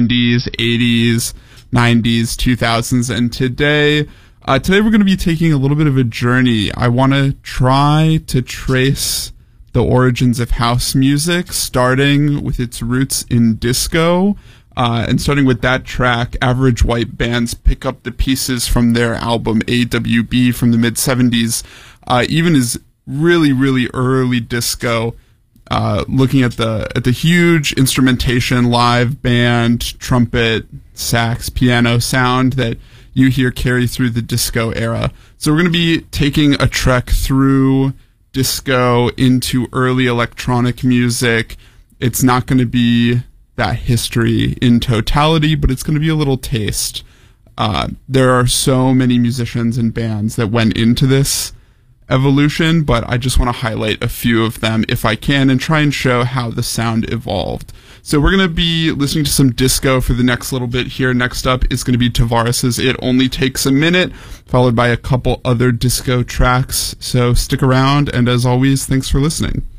70s, 80s, 90s, 2000s, and today we're going to be taking a little bit of a journey. I want to try to trace the origins of house music, starting with its roots in disco, and starting with that track, Average White Band's pick up the pieces from their album AWB from the mid-70s, even as really, really early disco, looking at the huge instrumentation, live band, trumpet, sax, piano sound that you hear carry through the disco era. So we're going to be taking a trek through disco into early electronic music. It's not going to be that history in totality, but it's going to be a little taste. There are so many musicians and bands that went into this evolution, but I just want to highlight a few of them if I can and try and show how the sound evolved. So we're going to be listening to some disco for the next little bit here. Next up is going to be Tavares's It Only Takes a Minute, followed by a couple other disco tracks. So stick around, and as always, thanks for listening.